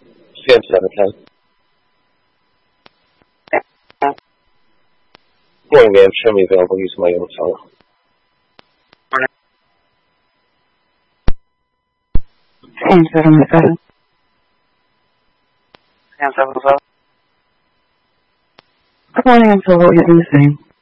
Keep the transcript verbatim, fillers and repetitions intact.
P M seven ten. Morning, ma'am. Show me available using my own phone. P M seven seven. P M seven seven. Good morning, I'm Phil. What are you doing the same?